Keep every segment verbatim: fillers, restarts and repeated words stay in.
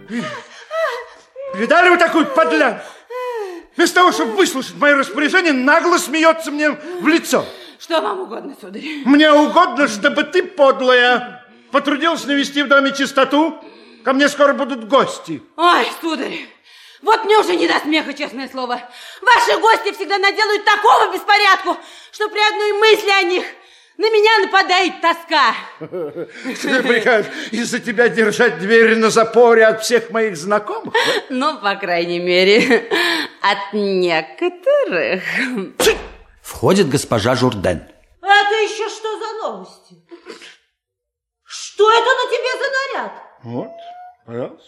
Видали вы такую подлянку? Вместо того, чтобы выслушать мои распоряжения, нагло смеется мне в лицо. Что вам угодно, сударь? Мне угодно, чтобы ты, подлая, потрудилась навести в доме чистоту. Ко мне скоро будут гости. Ой, сударь, вот мне уже не до смеха, честное слово. Ваши гости всегда наделают такого беспорядку, что при одной мысли о них на меня нападает тоска. Ты прикажешь из-за тебя держать дверь на запоре от всех моих знакомых? Ну, по крайней мере, от некоторых. Входит госпожа Журден. Это еще что за новости? Что это на тебе за наряд? Вот, пожалуйста.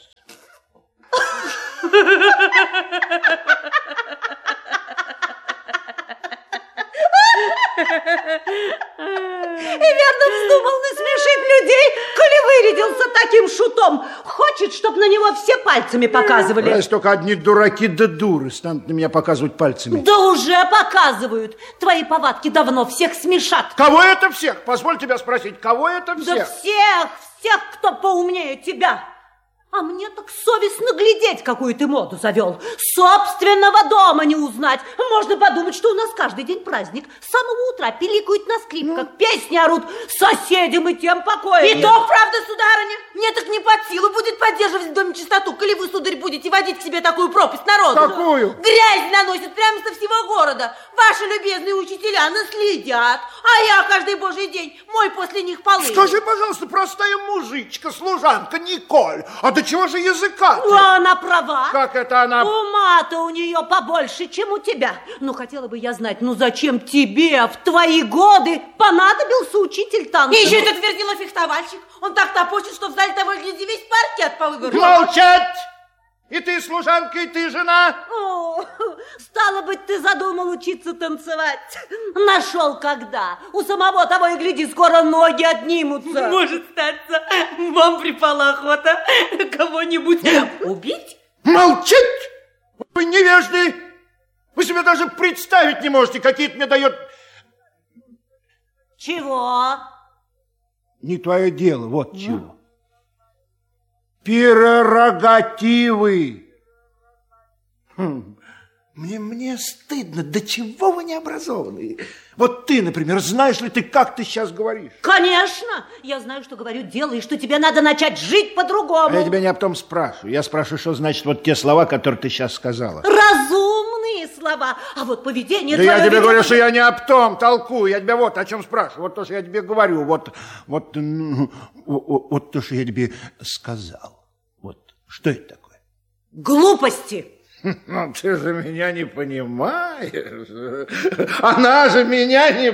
И верно вздумал насмешить людей, коли вырядился таким шутом. Хочет, чтобы на него все пальцами показывали. Раз только одни дураки да дуры станут на меня показывать пальцами. Да уже показывают. Твои повадки давно всех смешат. Кого это всех? Позволь тебя спросить, кого это всех? Да всех, всех, кто поумнее тебя. А мне так совестно глядеть, какую ты моду завел. Собственного дома не узнать. Можно подумать, что у нас каждый день праздник. С самого утра пиликают на скрипках, ну? Песни орут, соседям и тем покоя. И то, правда, сударыня, мне так не под силу будет поддерживать в доме чистоту, коли вы, сударь, будете водить к себе такую пропасть народу. Какую? Грязь наносит прямо со всего города. Ваши любезные учителя наследят, а я каждый божий день мой после них полы. Скажи, пожалуйста, простая мужичка, служанка Николь, а до чего же языка ты? Ну, она права. Как это она? Ума-то у нее побольше, чем у тебя. Ну, хотела бы я знать, ну зачем тебе в твои годы понадобился учитель танца? И еще этот верзила фехтовальщик. Он так топочет, что в зале того и гляди весь паркет повыгорел. Молчать! И ты служанка, и ты жена. О, стало быть, ты задумал учиться танцевать. Нашел когда. У самого того и гляди, скоро ноги отнимутся. Может статься, вам припала охота кого-нибудь убить? Молчать! Вы невежды! Вы себе даже представить не можете, какие это мне дает... Чего? Не твое дело, вот ну? Чего. Прерогативы. Хм. Мне, мне стыдно. До чего вы необразованные? Вот ты, например, знаешь ли ты, как ты сейчас говоришь? Конечно. Я знаю, что говорю дело, и что тебе надо начать жить по-другому. А я тебя не об том спрашиваю. Я спрашиваю, что значит вот те слова, которые ты сейчас сказала. Разумные слова. А вот поведение... Да я тебе говорю, что я не об том толкую. Я тебя вот о чем спрашиваю. Вот то, что я тебе говорю. Вот, вот, вот, вот то, что я тебе сказал. Вот. Что это такое? Глупости. Ну, ты же меня не понимаешь. Она же меня не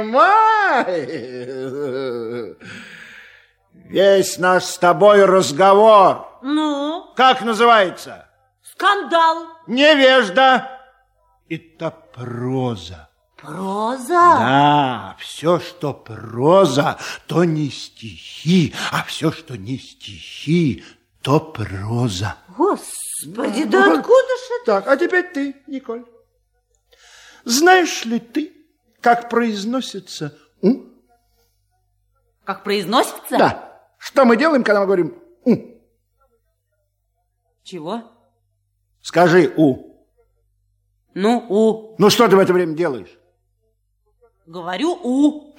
понимает. Весь наш с тобой разговор. Ну? Как называется? Скандал. Невежда. Это проза. Проза? Да, все, что проза, то не стихи, а все, что не стихи, то проза. Господи, да, да откуда же это? Так, а теперь ты, Николь. Знаешь ли ты, как произносится «у»? Как произносится? Да. Что мы делаем, когда мы говорим «у»? Чего? Скажи «у». Ну, «у». Ну, что ты в это время делаешь? Говорю «у».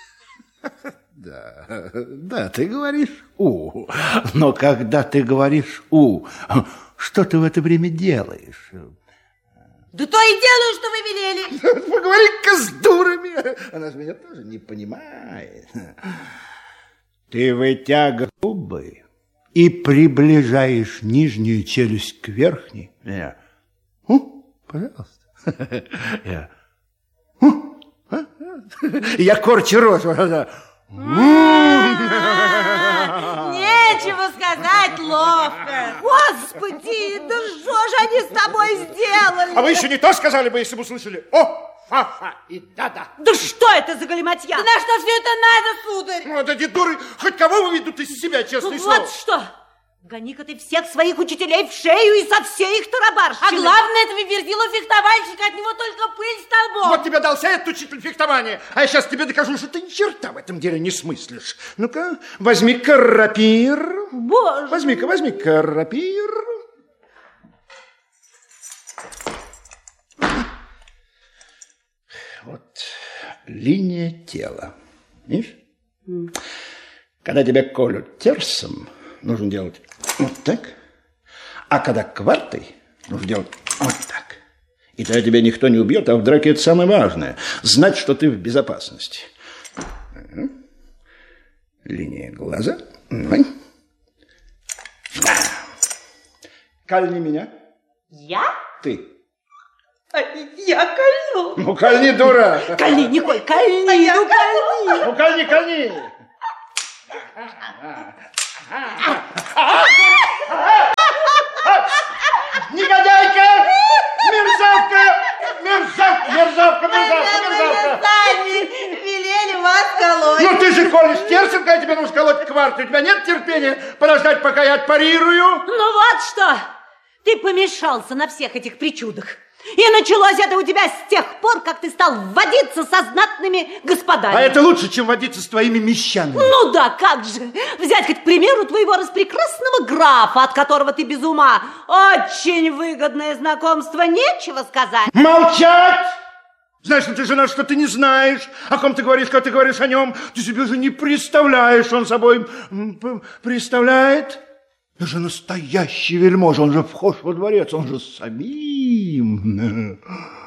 Да, да, ты говоришь «у». Но когда ты говоришь «у», что ты в это время делаешь? Да то и делаю, что вы велели. Поговори-ка с дурами. Она же меня тоже не понимает. Ты вытягиваешь губы и приближаешь нижнюю челюсть к верхней. Я. У, пожалуйста. Я. У. Я корчу рот. Нечего сказать, ловко. Господи, да что же они с тобой сделали? А вы еще не то сказали бы, если бы услышали «о», «ха-ха» и «да-да». Да что это за галиматья? Да на что все это надо, сударь? Вот эти дуры, хоть кого выведут из себя, честное ну, слово. Вот что, Гони-ка ты всех своих учителей в шею и со всей их тарабарщины. А главное, этого верзилу фехтовальщика, от него только пыль столбом. Вот тебе дался этот учитель фехтования, а я сейчас тебе докажу, что ты ни черта в этом деле не смыслишь. Ну-ка, возьми-ка рапир. Боже. Возьми-ка, возьми-ка рапир. Вот линия тела. Видишь? Mm. Когда тебя колют терсом, нужно делать вот так. А когда квартой, нужно делать вот так. И тогда тебя никто не убьет, а в драке это самое важное. Знать, что ты в безопасности. Линия глаза. Кольни меня. Я? Ты. Я кольну. Ну, кольни, дура. Кольни, Николь, кольни, ну кольни. Ну, кольни, кольни. Негодяйка! Мерзавка! Мерзавка, мерзавка, мерзавка, мерзавка! Сами велели вас колоть. Ну, ты же колешь терсом, когда тебе нужно колоть кварты. У тебя нет терпения подождать, пока я отпарирую? Ну, вот что. Ты помешался на всех этих причудах. И началось это у тебя с тех пор, как ты стал водиться со знатными господами. А это лучше, чем водиться с твоими мещанами. Ну да, как же. Взять, хоть, к примеру, твоего распрекрасного графа, от которого ты без ума. Очень выгодное знакомство, нечего сказать. Молчать! Знаешь, ну ты жена, что ты не знаешь, о ком ты говоришь, когда ты говоришь о нем. Ты себе же не представляешь, он собой представляет. Это же настоящий вельможа, он же вхож во дворец, он же самим.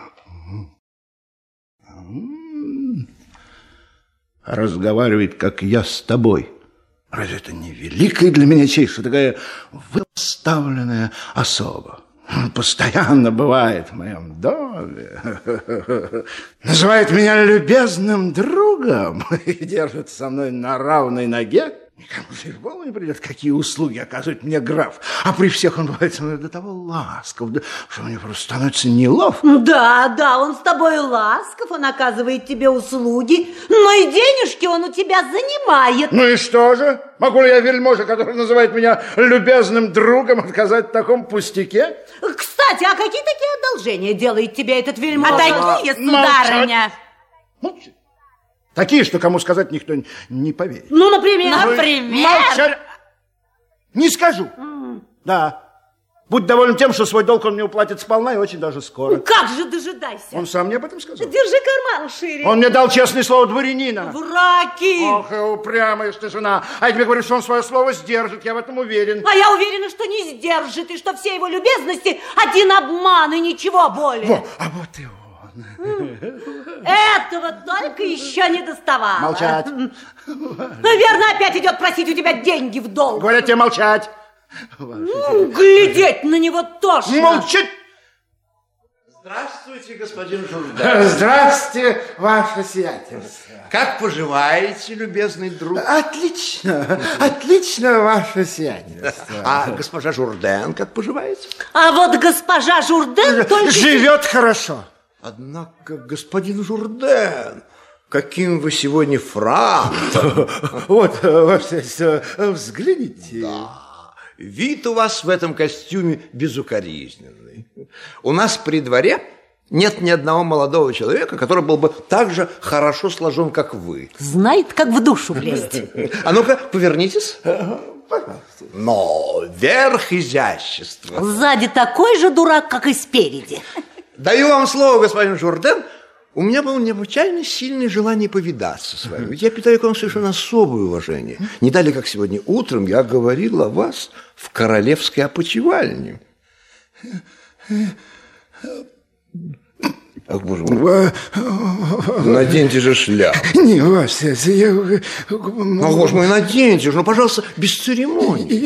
Разговаривает, как я с тобой. Разве это не великая для меня честь, что такая выставленная особа постоянно бывает в моем доме, называет меня любезным другом и держит со мной на равной ноге? Никому же и в голову не придет, какие услуги оказывает мне граф. А при всех он бывает со мной до того ласков, да, что мне просто становится неловко. Да, да, он с тобой ласков, он оказывает тебе услуги, но и денежки он у тебя занимает. Ну и что же? Могу ли я вельможа, который называет меня любезным другом, отказать в таком пустяке? Кстати, а какие такие одолжения делает тебе этот вельможа? А такие, сударыня. Молчать. Такие, что кому сказать никто не поверит. Ну, например? Например? Молчать. Не скажу. Mm. Да. Будь доволен тем, что свой долг он мне уплатит сполна и очень даже скоро. Ну, как же дожидайся? Он сам мне об этом сказал. Держи карман шире. Он мне дал честное слово дворянина. Враки. Ох, и упрямая ты жена. А я тебе говорю, что он свое слово сдержит, я в этом уверен. А я уверена, что не сдержит, и что все его любезности один обман и ничего более. Во, а вот и он. Этого только еще не доставало. Молчать. Наверное, опять идет просить у тебя деньги в долг. Говорят тебе молчать. Ну, глядеть на него тошно. Молчать. Здравствуйте, господин Журден. Здравствуйте, ваше сиятельство. Как поживаете, любезный друг? Отлично, отлично, ваше сиятельство. А госпожа Журден как поживает? А вот госпожа Журден только... Живет хорошо. Однако, господин Журден, каким вы сегодня франтом. Вот, ваше сиятельство, взгляните. Да. Вид у вас в этом костюме безукоризненный. У нас при дворе нет ни одного молодого человека, который был бы так же хорошо сложен, как вы. Знает, как в душу влезть. А ну-ка, повернитесь. Пожалуйста. Но верх изящества. Сзади такой же дурак, как и спереди. Даю вам слово, господин Журден. У меня было необычайно сильное желание повидаться с вами. Ведь я питаю к вам совершенно особое уважение. Не далее, как сегодня утром, я говорил о вас в королевской опочивальне. Ах, боже мой. Наденьте же шляпу. Не, Вася, я... Ах, боже мой, наденьте же, ну, пожалуйста, без церемоний.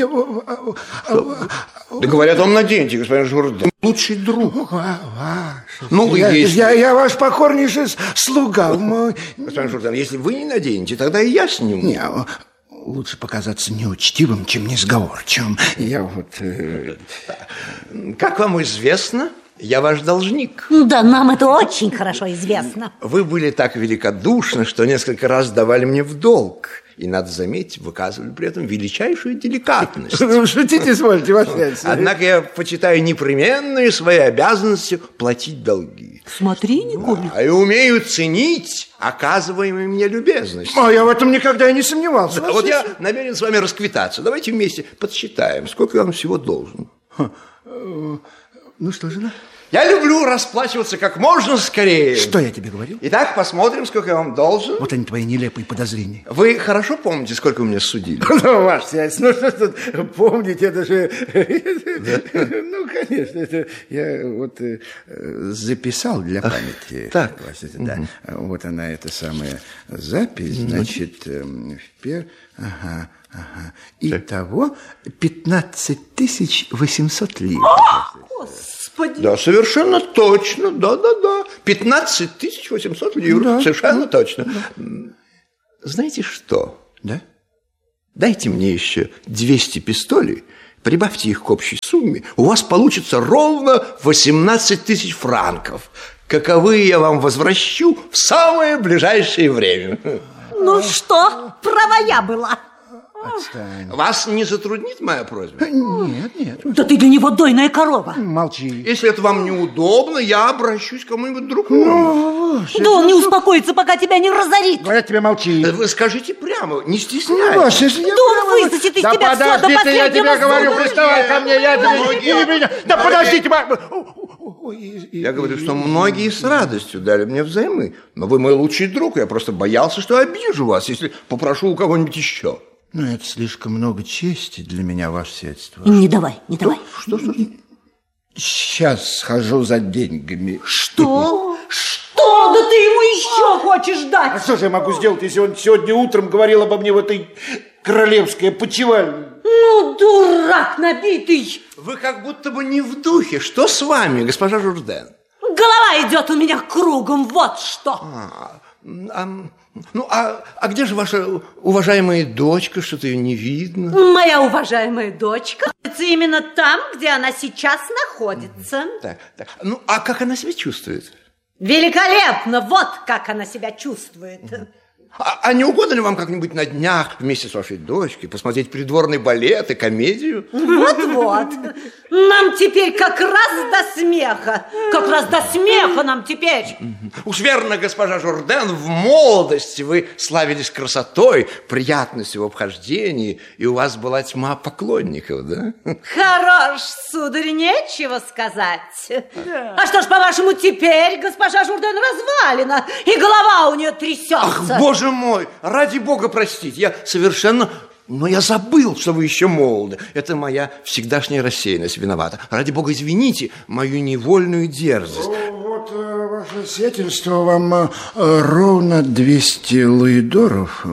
Да говорят, вам наденьте, господин Журден. Лучший друг. Ну, я, если... я, я ваш покорнейший слуга. Мой... Господин Журден, если вы не наденете, тогда и я сниму. Не, лучше показаться неучтивым, чем несговорчивым. Я вот... Э... Как вам известно, я ваш должник. Да, нам это очень хорошо известно. Вы были так великодушны, что несколько раз давали мне в долг. И, надо заметить, выказывали при этом величайшую деликатность. Шутите, извольте, ваше сиятельство. Однако я почитаю непременной своей обязанностью платить долги. Смотри, Николь. А и умею ценить оказываемые мне любезности. А я в этом никогда и не сомневался. Да, вот я намерен с вами расквитаться. Давайте вместе подсчитаем, сколько я вам всего должен. Ну что же, да? Я люблю расплачиваться как можно скорее. Что я тебе говорил? Итак, посмотрим, сколько я вам должен. Вот они твои нелепые подозрения. Вы хорошо помните, сколько вы меня судили? Ну, ваше сиятельство, ну что ж тут помнить, это же... Ну, конечно, это я вот записал для памяти. Так. Да, вот она, эта самая запись, значит, впер... Ага, ага. Итого пятнадцать тысяч восемьсот ливров. Господи. Да, совершенно точно, да-да-да. пятнадцать тысяч восемьсот ливров, да, совершенно да, точно. Да. Знаете что? Да? Дайте мне еще двести пистолей, прибавьте их к общей сумме, у вас получится ровно восемнадцать тысяч франков. Каковые я вам возвращу в самое ближайшее время. Ну что, права я была. Отстань. Вас не затруднит моя просьба? Нет, нет. Да ты для него дойная корова. Молчи. Если это вам неудобно, я обращусь к кому-нибудь другому. Ну, да он не успокоится, пока тебя не разорит. Говорят тебе, молчи. Вы скажите прямо, не Ну, стесняйтесь. если я... Да он высосет из Да тебя все до подожди ты, я последнего тебе говорю, зуба. приставай ко мне, я Многие- тебе... не- не- не- Да подождите, ма- Ой, и- Я и- говорю, что многие с радостью дали мне взаймы. Но вы мой лучший друг, я просто боялся, что обижу вас, если попрошу у кого-нибудь еще. Ну, это слишком много чести для меня, ваше сиятельство. Не давай, не давай. Что, что, что? Сейчас схожу за деньгами. Что? Что? Да ты ему еще хочешь А дать? что же я могу сделать, если он сегодня утром говорил обо мне в этой королевской опочивальне? Ну, дурак набитый. Вы как будто бы не в духе. Что с вами, госпожа Журден? Голова идет у меня кругом, вот что. А, а, ну, а, а где же ваша уважаемая дочка? Что-то ее не видно. Моя уважаемая дочка находится именно там, где она сейчас находится. Так, так. Ну, а как она себя чувствует? Великолепно, вот как она себя чувствует. А, а не угодно ли вам как-нибудь на днях вместе с вашей дочкой посмотреть придворный балет и комедию? Вот-вот. Нам теперь как раз до смеха. Как раз до смеха нам теперь. Уж верно, госпожа Журден, в молодости вы славились красотой, приятностью в обхождении, и у вас была тьма поклонников, да? Хорош, сударь, нечего сказать. Да. А что ж, по-вашему, теперь госпожа Журден развалина, и голова у нее трясется? Ах, боже мой, ради бога простите, я совершенно... Но я забыл, что вы еще молоды. Это моя всегдашняя рассеянность виновата. Ради бога, извините мою невольную дерзость. Вот, ваше сиятельство, вам э, ровно двести луидоров.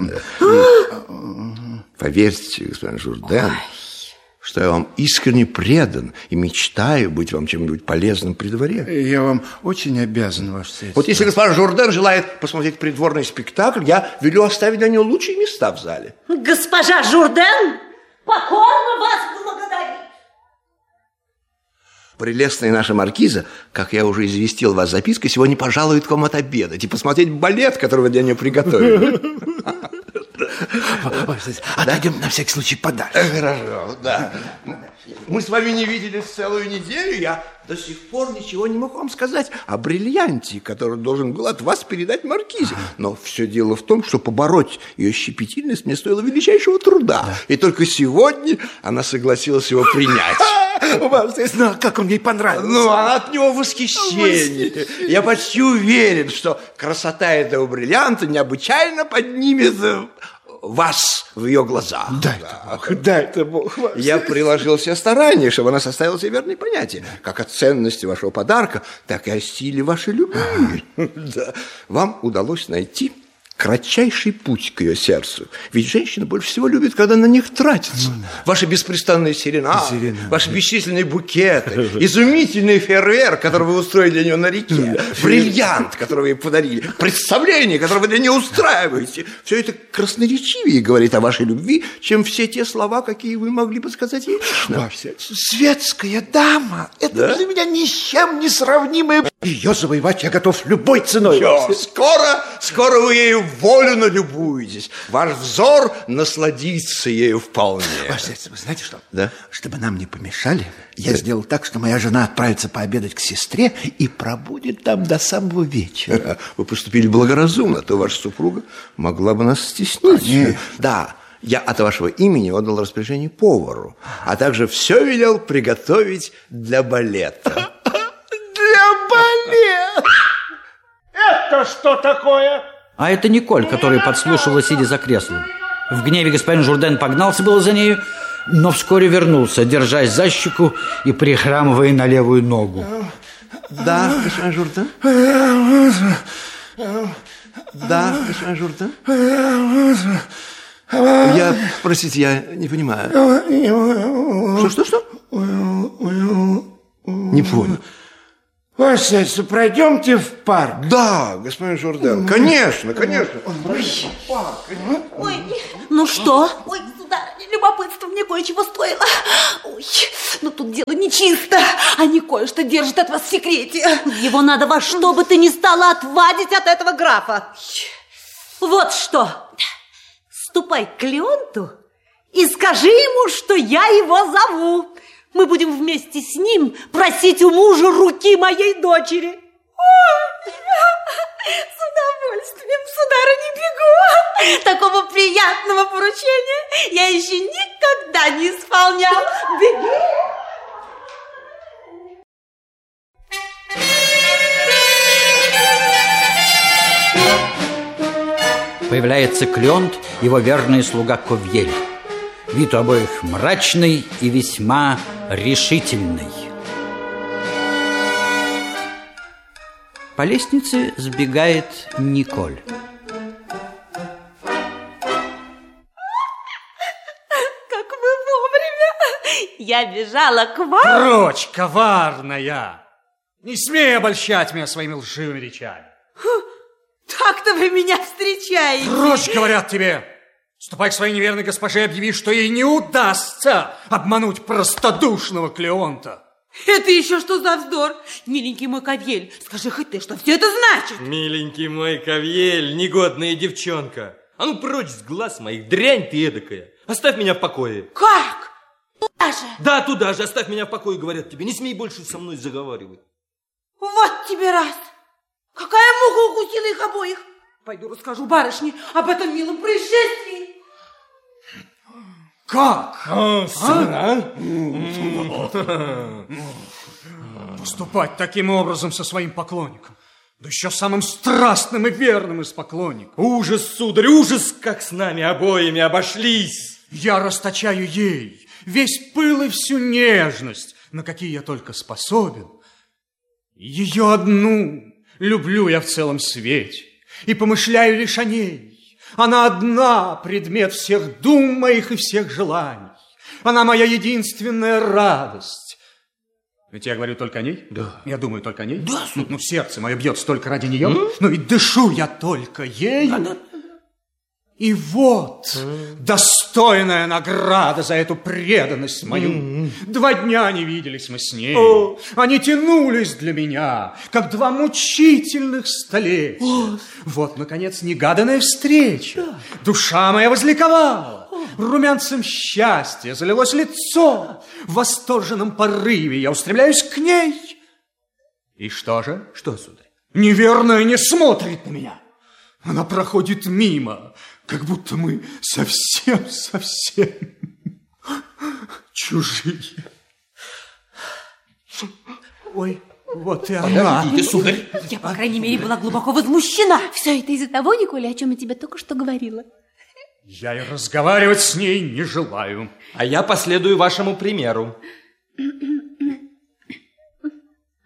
Поверьте, господин Журден, что я вам искренне предан и мечтаю быть вам чем-нибудь полезным при дворе. Я вам очень обязан, ваше сиятельство. Вот если господин Журден желает посмотреть придворный спектакль, я велю оставить для него лучшие места в зале. Госпожа Журден покорно вас благодарит. Прелестная наша маркиза, как я уже известил вас запиской, сегодня пожалует к вам отобедать и посмотреть балет, который вы для нее приготовили. Отойдем на всякий случай подальше. Хорошо, да. Мы с вами не виделись целую неделю, я до сих пор ничего не мог вам сказать о бриллианте, который должен был от вас передать маркизе. Но все дело в том, что побороть ее щепетильность мне стоило величайшего труда. Да. И только сегодня она согласилась его принять. Ну, как он ей понравился. Ну, она от него восхищение. Я почти уверен, что красота этого бриллианта необычайно поднимет вас в ее глазах. Дай это Бог, дай это Бог. Я приложил все старания, чтобы она составила себе верные понятия, как о ценности вашего подарка, так и о стиле вашей любви. Да. Вам удалось найти кратчайший путь к ее сердцу. Ведь женщина больше всего любит, когда на них тратится. Ну, да. Ваши беспрестанные серенады, Серена, ваши да. бесчисленные букеты, изумительный фейерверк, который вы устроили для нее на реке, бриллиант, который вы ей подарили, представление, которое вы для нее устраиваете. Все это красноречивее говорит о вашей любви, чем все те слова, какие вы могли бы сказать ей. Светская дама, это да? для меня ни с чем не сравнимое. Ее завоевать я готов любой ценой. Все, скоро, скоро вы ею волю налюбуетесь. Ваш взор насладится ею вполне. Ваше сердце, вы знаете что? Да? Чтобы нам не помешали, я да. сделал так, что моя жена отправится пообедать к сестре и пробудет там до самого вечера. Вы поступили благоразумно, то ваша супруга могла бы нас стеснить. Нет. Да. Я от вашего имени отдал распоряжение повару, а также все велел приготовить для балета. Для балета? Это что такое? А это Николь, которая подслушивала, сидя за креслом. В гневе господин Журден погнался было за нею, но вскоре вернулся, держась за щеку и прихрамывая на левую ногу. Да, господин Журден? Да, господин Журден? Я, простите, я не понимаю. Что, что, что? Не понял. Ваше сердце, пройдемте в парк. Да, господин Журден, конечно, конечно. Ой, Ой, ну что? Ой, сударыня, любопытство мне кое-чего стоило. Ой, ну тут дело нечисто. Они кое-что держат от вас в секрете. Его надо во что бы ты ни стала отвадить от этого графа. Вот что. Ступай к Клеонту и скажи ему, что я его зову. Мы будем вместе с ним просить у мужа руки моей дочери. Ой, с удовольствием, сударыня, бегу. Такого приятного поручения я еще никогда не исполнял. Беги. Появляется Клеонт, его верный слуга Ковьель. Вид у обоих мрачный и весьма решительный. По лестнице сбегает Николь. Как вы вовремя! Я бежала к вам. Прочь, коварная! Не смей обольщать меня своими лживыми речами. Так-то вы меня встречаете. Прочь, говорят тебе. Ступай к своей неверной госпоже и объяви, что ей не удастся обмануть простодушного Клеонта. Это еще что за вздор? Миленький мой Ковьель, скажи хоть ты, что все это значит? Миленький мой Ковьель, негодная девчонка. А ну прочь с глаз моих, дрянь ты эдакая. Оставь меня в покое. Как? Туда же? Да, туда же, оставь меня в покое, говорят тебе. Не смей больше со мной заговаривать. Вот тебе раз. Какая муха укусила их обоих? Пойду расскажу барышне об этом милом происшествии. Как? А, а? Поступать таким образом со своим поклонником, да еще самым страстным и верным из поклонников. Ужас, сударь, ужас, как с нами обоими обошлись. Я расточаю ей весь пыл и всю нежность, на какие я только способен. Ее одну люблю я в целом свете и помышляю лишь о ней. Она одна предмет всех дум моих и всех желаний. Она моя единственная радость. Ведь я говорю только о ней? Да. Я думаю только о ней? Да. Ну, ну сердце мое бьется только ради нее. Mm? Ну и дышу я только ею. Она... И вот mm. достойная награда за эту преданность мою. Mm. Два дня не виделись мы с ней. Oh. Они тянулись для меня, как два мучительных столетия. Oh. Вот, наконец, негаданная встреча. Yeah. Душа моя возликовала. Oh. Румянцем счастья залилось лицо. В восторженном порыве я устремляюсь к ней. И что же? Что, сударь? Неверная не смотрит на меня. Она проходит мимо, как будто мы совсем-совсем чужие. Ой, вот и она. Подождите, сударь. Я, по крайней мере, была глубоко возмущена. Все это из-за того, Николя, о чем я тебе только что говорила. Я и разговаривать с ней не желаю. А я последую вашему примеру.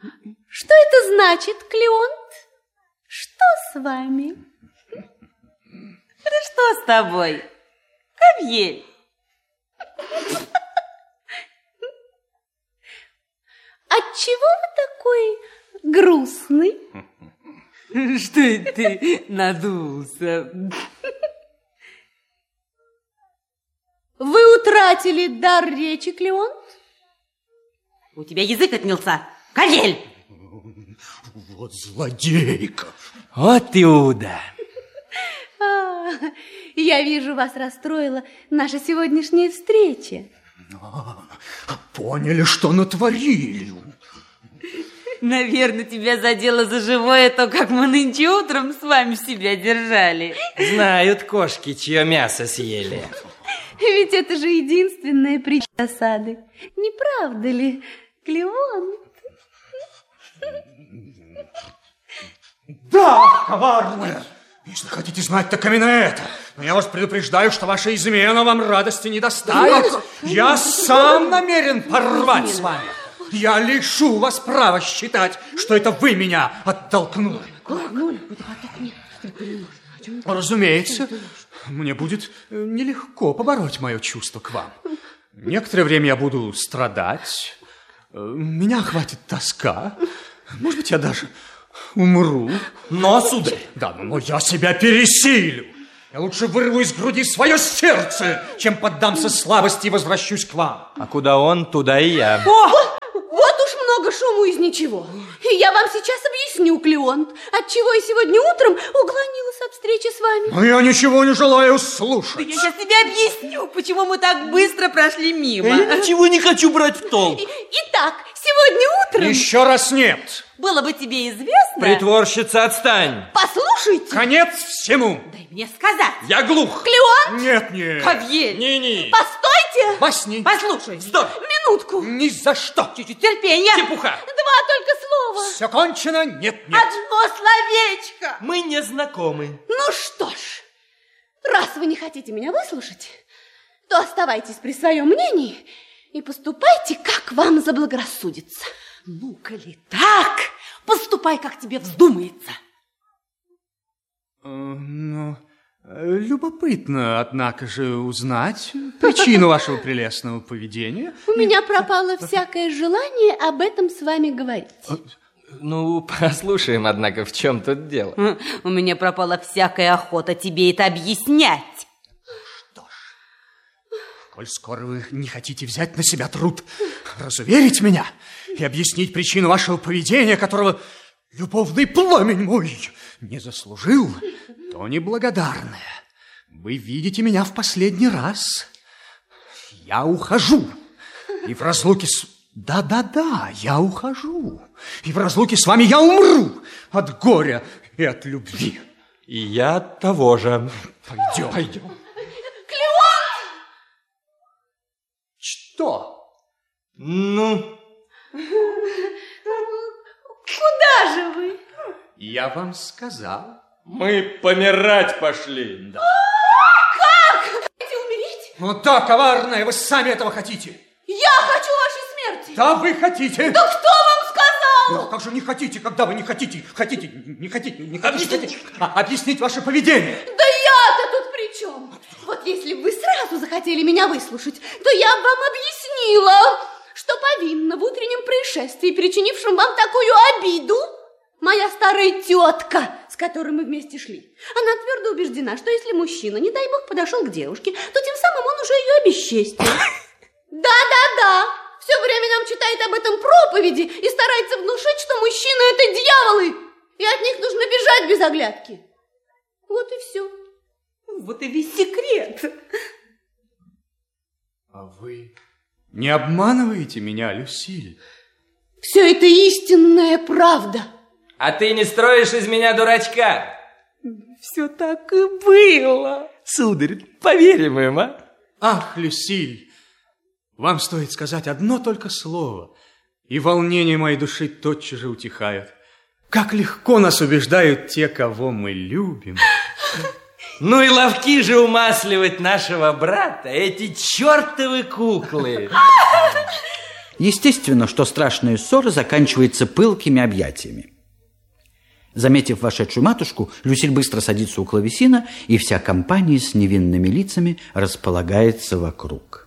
Что это значит, Клеонт? Что с вами? Да что с тобой, Кавьель? Отчего вы такой грустный? Что это ты надулся? Вы утратили дар речи, Клеон? У тебя язык отнялся, Кавьель! Вот злодейка! Вот Иуда! А, я вижу, вас расстроила наша сегодняшняя встреча. А, поняли, что натворили. Наверное, тебя задело за живое то, как мы нынче утром с вами себя держали. Знают кошки, чье мясо съели. Ведь это же единственная причина осады. Не правда ли, Клеон? Да, коварная! Если хотите знать, так именно это. Но я вас предупреждаю, что ваша измена вам радости не доставит. Я сам намерен порвать с вами. Я лишу вас права считать, что это вы меня оттолкнули. Разумеется, мне будет нелегко побороть мое чувство к вам. Некоторое время я буду страдать. Меня охватит тоска. Может быть, я даже умру. Но, сударь... Да, но я себя пересилю. Я лучше вырву из груди свое сердце, чем поддамся слабости и возвращусь к вам. А куда он, туда и я. О, вот уж много шуму из ничего. И я вам сейчас объясню, Клеонт, отчего я сегодня утром уклонилась от встречи с вами. Но я ничего не желаю слушать. Да я сейчас тебе объясню, почему мы так быстро прошли мимо. Я ничего не хочу брать в толк. Итак, сегодня утром... Еще раз нет. Было бы тебе известно... Притворщица, отстань. Послушайте. Конец всему. Дай мне сказать. Я глух. Клеонт. Нет, нет. Кавьель. Не-не. Постойте. Во сне. Послушай. Стоп. Минутку. Ни за что. Чуть-чуть терпения. Чепуха. Два только слова. Все кончено? Нет, нет. Одно словечко. Мы не знакомы. Ну что ж, раз вы не хотите меня выслушать, то оставайтесь при своем мнении и поступайте, как вам заблагорассудится. Ну-ка ли так, поступай, как тебе вздумается. Э, ну, любопытно, однако же, узнать причину вашего прелестного поведения. У меня пропало всякое желание об этом с вами говорить. Ну, послушаем, однако, в чем тут дело. У меня пропала всякая охота тебе это объяснять. Что ж, коль скоро вы не хотите взять на себя труд разуверить меня и объяснить причину вашего поведения, которого любовный пламень мой не заслужил, то неблагодарная. Вы видите меня в последний раз. Я ухожу. И в разлуке с... Да-да-да, я ухожу. И в разлуке с вами я умру от горя и от любви. И я от того же. Пойдем. Пойдем. Клеон! Что? Ну... Куда же вы? Я вам сказал. Мы помирать пошли. Да. Как? Хотите умереть? Ну да, коварная, вы сами этого хотите. Я хочу вашей смерти. Да, вы хотите. Да кто вам сказал? Ну, как же не хотите, когда вы не хотите? Хотите, не хотите, не хотите. Объяснить, а, объяснить ваше поведение. Да я-то тут при чем? Вот если бы вы сразу захотели меня выслушать, то я бы вам объяснила, что повинна в утреннем происшествии, причинившем вам такую обиду, моя старая тетка, с которой мы вместе шли. Она твердо убеждена, что если мужчина, не дай бог, подошел к девушке, то тем самым он уже ее обесчестил. Да-да-да, все время нам читает об этом проповеди и старается внушить, что мужчины – это дьяволы, и от них нужно бежать без оглядки. Вот и все. Вот и весь секрет. А вы не обманываете меня, Люсиль? Все это истинная правда. А ты не строишь из меня дурачка? Все так и было. Сударь, поверим им, а? Ах, Люсиль, вам стоит сказать одно только слово, и волнение моей души тотчас же утихает. Как легко нас убеждают те, кого мы любим. Ну и ловки же умасливать нашего брата, эти чертовы куклы. Естественно, что страшная ссора заканчивается пылкими объятиями. Заметив вошедшую матушку, Люсиль быстро садится у клавесина, и вся компания с невинными лицами располагается вокруг.